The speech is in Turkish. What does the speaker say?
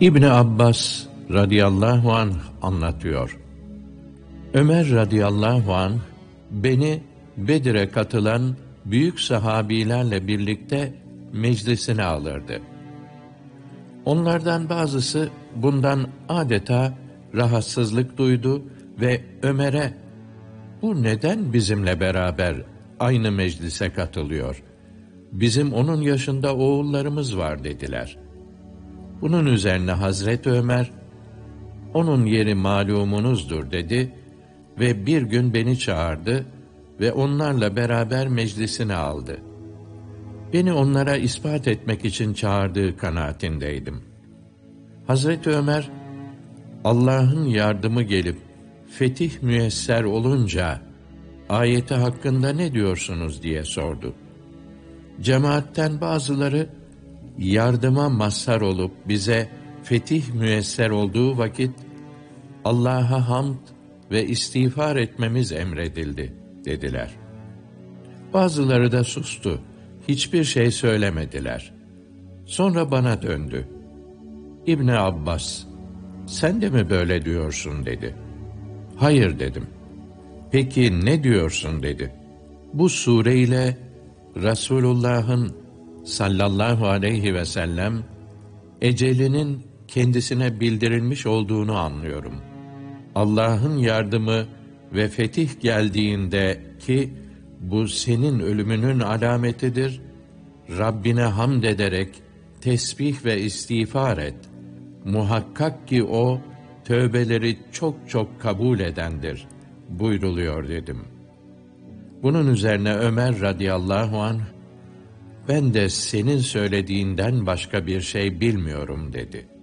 İbni Abbas radıyallahu anh anlatıyor. Ömer radıyallahu anh beni Bedir'e katılan büyük sahabilerle birlikte meclisine alırdı. Onlardan bazısı bundan adeta rahatsızlık duydu ve Ömer'e "Bu neden bizimle beraber aynı meclise katılıyor? Bizim onun yaşında oğullarımız var." dediler. Bunun üzerine Hazreti Ömer, "Onun yeri malumunuzdur." dedi ve bir gün beni çağırdı ve onlarla beraber meclisine aldı. Beni onlara ispat etmek için çağırdığı kanaatindeydim. Hazreti Ömer, Allah'ın yardımı gelip fetih müyesser olunca ayeti hakkında ne diyorsunuz diye sordu. Cemaatten bazıları yardıma mazhar olup bize fetih müyesser olduğu vakit Allah'a hamd ve istiğfar etmemiz emredildi dediler. Bazıları da sustu. Hiçbir şey söylemediler. Sonra bana döndü. "İbni Abbas, sen de mi böyle diyorsun?" dedi. "Hayır." dedim. "Peki ne diyorsun?" dedi. "Bu sureyle Resulullah'ın sallallahu aleyhi ve sellem ecelinin kendisine bildirilmiş olduğunu anlıyorum. Allah'ın yardımı ve fetih geldiğinde ki bu senin ölümünün alametidir, Rabbine hamd ederek tesbih ve istiğfar et. Muhakkak ki o tövbeleri çok çok kabul edendir buyruluyor dedim. Bunun üzerine Ömer radıyallahu anh, "Ben de senin söylediğinden başka bir şey bilmiyorum." dedi.